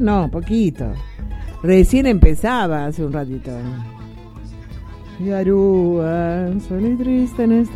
No, poquito. Recién empezaba hace un ratito. Garúa, sol y triste en esta...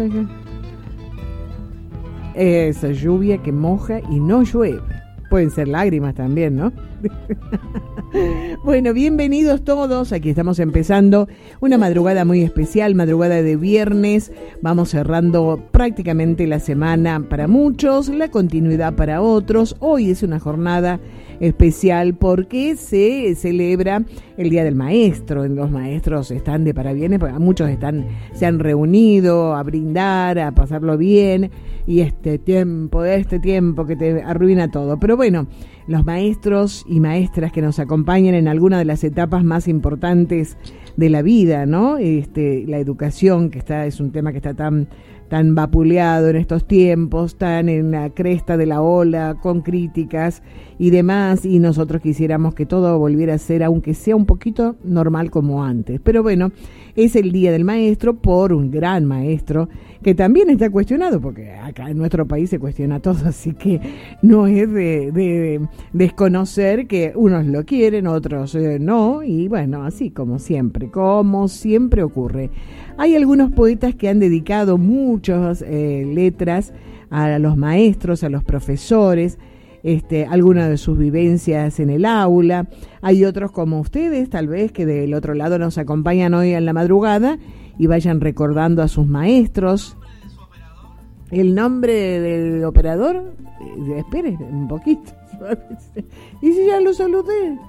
Esa lluvia que moja y no llueve. Pueden ser lágrimas también, ¿no? Bueno, bienvenidos todos. Aquí estamos empezando una madrugada muy especial, madrugada de viernes. Vamos cerrando prácticamente la semana para muchos, la continuidad para otros. Hoy es una jornada especial porque se celebra el Día del Maestro. Los maestros están de parabienes, porque muchos se han reunido a brindar, a pasarlo bien, y este tiempo que te arruina todo. Pero bueno, los maestros y maestras que nos acompañan en alguna de las etapas más importantes de la vida, ¿no? La educación, es un tema que está tan vapuleado en estos tiempos, tan en la cresta de la ola, con críticas y demás, y nosotros quisiéramos que todo volviera a ser, aunque sea un poquito normal como antes. Pero bueno, es el Día del Maestro por un gran maestro que también está cuestionado, porque acá en nuestro país se cuestiona todo, así que no es de desconocer que unos lo quieren, otros no, y bueno, así como siempre ocurre. Hay algunos poetas que han dedicado muchas letras a los maestros, a los profesores, algunas de sus vivencias en el aula. Hay otros como ustedes, tal vez, que del otro lado nos acompañan hoy en la madrugada y vayan recordando a sus maestros. El nombre del operador, espere un poquito. ¿Y si ya lo saludé?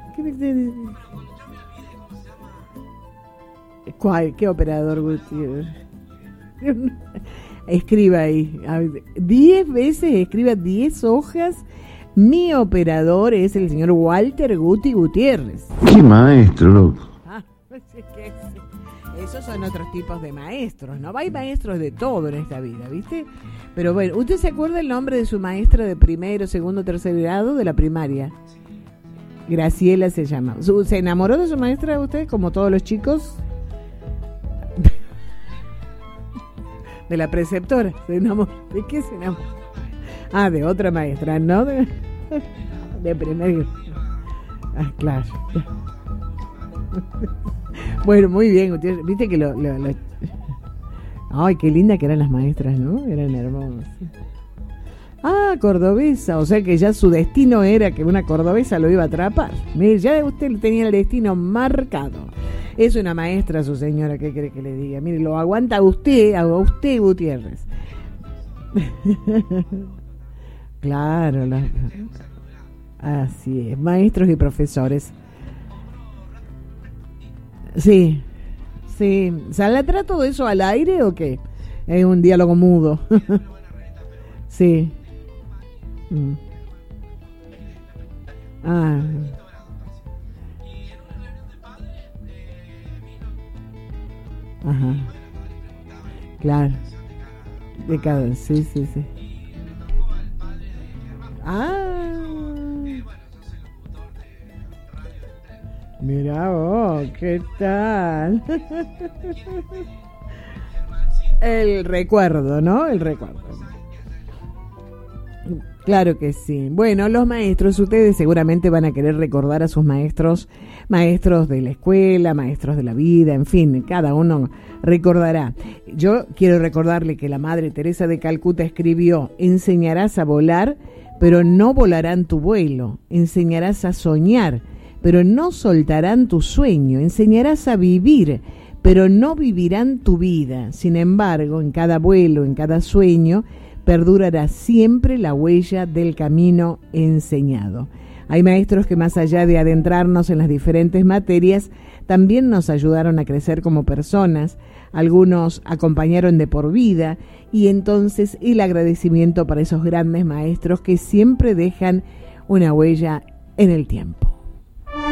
¿Qué operador, Gutiérrez? Escriba ahí 10 veces, escriba 10 hojas. Mi operador es el señor Walter Guti Gutiérrez. ¡Qué maestro, loco! Esos son otros tipos de maestros, ¿no? Hay maestros de todo en esta vida, ¿viste? Pero bueno, ¿usted se acuerda el nombre de su maestra de primero, segundo, tercer grado de la primaria? Graciela se llama. ¿Se enamoró de su maestra usted, como todos los chicos? De la preceptora. ¿Se enamoró? ¿De qué se enamoró? Ah, de otra maestra, ¿no? De primer. Ah, claro. Bueno, muy bien. Viste que Ay, qué linda que eran las maestras, ¿no? Eran hermosas. Ah, cordobesa. O sea que ya su destino era que una cordobesa lo iba a atrapar. Mire, ya usted tenía el destino marcado. Es una maestra su señora, ¿qué quiere que le diga? Mire, lo aguanta a usted Gutiérrez. Claro, así es, maestros y profesores. Sí. ¿Saldrá todo eso al aire o qué? Es un diálogo mudo. Sí. Ah. Ajá. Claro. De cada, sí. Ah. Mira vos, ¿qué tal? El recuerdo, ¿no? El recuerdo. Claro que sí. Bueno, los maestros, ustedes seguramente van a querer recordar a sus maestros de la escuela, maestros de la vida, en fin, cada uno recordará. Yo quiero recordarle que la Madre Teresa de Calcuta escribió: enseñarás a volar, pero no volarán tu vuelo. Enseñarás a soñar, pero no soltarán tu sueño. Enseñarás a vivir, pero no vivirán tu vida. Sin embargo, en cada vuelo, en cada sueño, perdurará siempre la huella del camino enseñado. Hay maestros que, más allá de adentrarnos en las diferentes materias, también nos ayudaron a crecer como personas. Algunos acompañaron de por vida, y entonces el agradecimiento para esos grandes maestros que siempre dejan una huella en el tiempo.